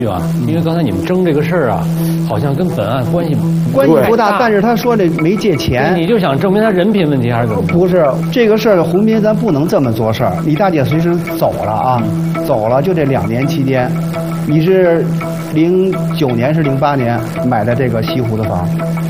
因为刚才你们争这个事儿啊，好像跟本案关系不大，但是他说这没借钱， 你就想证明他人品问题还是怎么？ 不是这个事儿，洪斌咱不能这么做事儿。李大姐随时走了啊，走了，就这2年期间，你是09年是08年买的这个西湖的房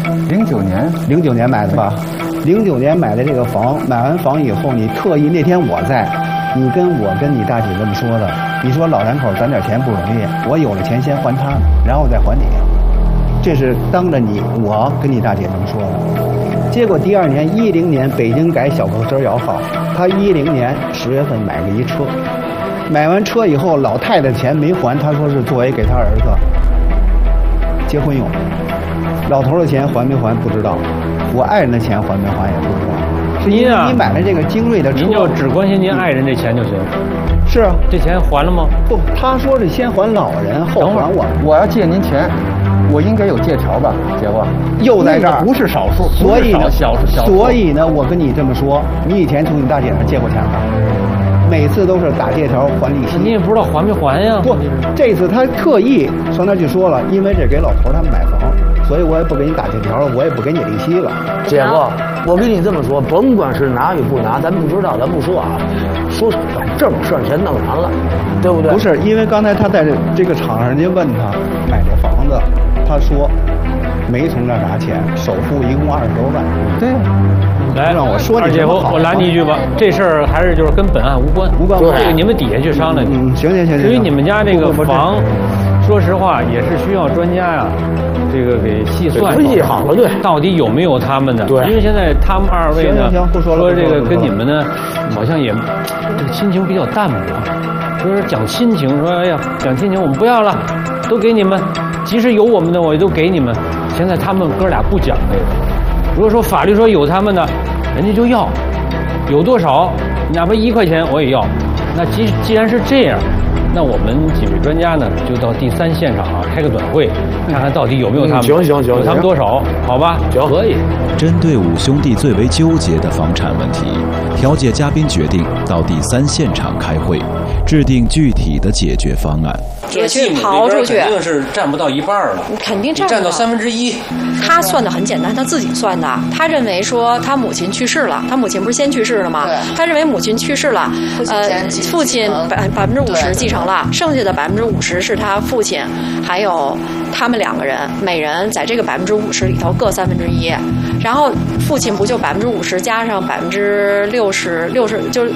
？09年买的吧？09年买的这个房，买完房以后，你特意那天我在。你跟你大姐这么说的，你说老两口攒点钱不容易，我有了钱先还他们，然后再还你，这是当着我跟你大姐这么说的。结果第2年10年北京改小客车摇号，他10年10月份买了一车，买完车以后老太太钱没还，他说是作为给他儿子结婚用，老头的钱还没还不知道，我爱人的钱还没还也不知道。是因为你买了这个精锐的车， 您就只关心您爱人这钱就行。 是啊， 这钱还了吗？ 不，他说是先还老人，后还我。 我要借您钱，我应该有借条吧，姐夫？ 又在这儿， 不是少数， 所以呢， 所以呢，我跟你这么说，你以前从你大姐那借过钱吧？每次都是打借条还利息。 你也不知道还没还呀？ 不，这次他特意上那去说了，因为这给老头他们买房。所以我也不给你打借条了，我也不给你利息了。 姐夫，我跟你这么说，甭管是拿与不拿，咱不知道，咱不说啊。说把正事儿先弄完了，对不对？ 不是，因为刚才他在这个场上，人家问他买这房子，他说没从这儿拿钱，首付一共20多万。 对， 来让我说二姐夫，我拦你一句吧，这事儿还是就是跟本案无关，这个你们底下去商量去。 行。 至于你们家这个房，说实话也是需要专家呀。这个给细算分析好了，对， 到底有没有他们的？ 对， 因为现在他们2位呢， 说这个跟你们呢，好像也这个亲情比较淡薄，说是讲亲情，说哎呀讲亲情我们不要了，都给你们，即使有我们的我也都给你们。现在他们哥俩不讲这个，如果说法律说有他们的，人家就要，有多少哪怕1块钱我也要。那既然是这样。那我们几位专家呢，就到第3现场啊，开个短会，看看到底有没有他们。 行， 有他们多少？好吧，可以。 针对5兄弟最为纠结的房产问题，调解嘉宾决定到第3现场开会，制定具体的解决方案。 也去刨出去， 肯定是占不到1半了， 肯定占到1/3。 他算的很简单，他自己算的。他认为说他母亲去世了，他母亲不是先去世了吗？他认为母亲去世了，父亲50%继承了，剩下的50%是他父亲，还有他们2个人，每人在这个50%里头各1/3。然后父亲不就50%加上60%，就是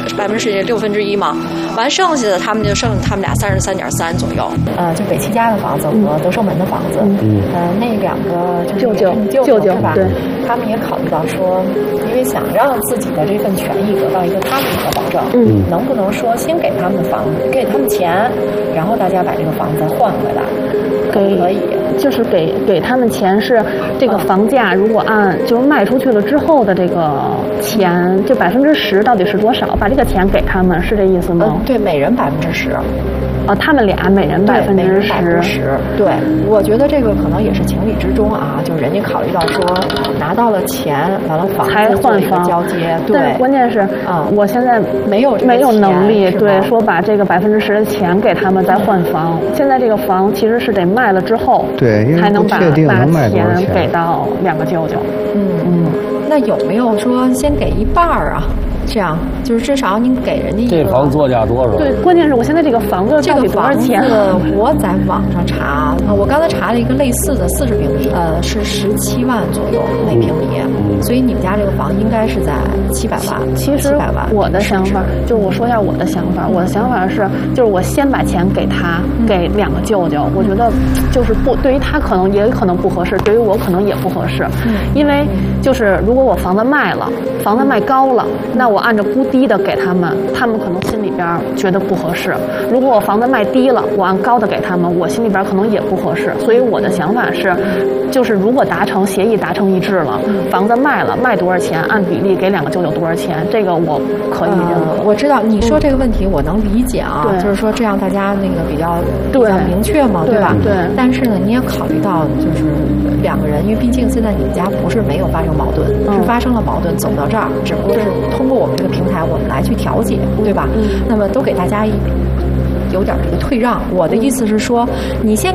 6/1吗？完剩下的他们就剩他们俩33.3%左右。 就北七家的房子和德寿门的房子，那2个就是舅舅是吧？对，他们也考虑到说，因为想让自己的这份权益得到一个踏实的保证，能不能说先给他们房子，给他们钱，然后大家把这个房子换回来？可以， 就是给他们钱是这个房价，如果按就是卖出去了之后的这个钱，就10%到底是多少？把这个钱给他们，是这意思吗？ 对，每人10%。 他们俩每人10%。 对，我觉得这个可能也是情理之中啊，就是人家考虑到说拿到了钱，完了房子做一个交接，对。 但关键是我现在没有能力，对，说把这个10%的钱给他们再换房。现在这个房其实是得卖了之后， 对， 才能把钱给到2个舅舅。 那有没有说先给1半啊？这样就是至少你给人家一个。 这房作价多少？ 对，关键是我现在这个房子到底多少钱？ 这个房子我在网上查，我刚才查了一个类似的40平米，是17万左右每平米，所以你们家这个房应该是在700万。 其实我的想法，就是我说一下我的想法。我的想法是，就是我先把钱给他，给2个舅舅。我觉得就是对于他也可能不合适，对于我可能也不合适。因为就是如果我房子卖了，房子卖高了，那我按照估低的给他们可能心里边觉得不合适。如果我房子卖低了，我按高的给他们，我心里边可能也不合适。所以我的想法是，就是如果协议达成一致了，房子卖了，卖多少钱，按比例给2个舅舅多少钱，这个我可以认可。 我知道你说这个问题，我能理解啊，就是说这样大家那个比较明确嘛，对吧？ 对。 但是呢，你也考虑到就是2个人，因为毕竟现在你们家不是没有发生矛盾，是发生了矛盾走到这儿，只不过是通过我们这个平台我们来去调解，对吧？那么都给大家有点这个退让。我的意思是说，你先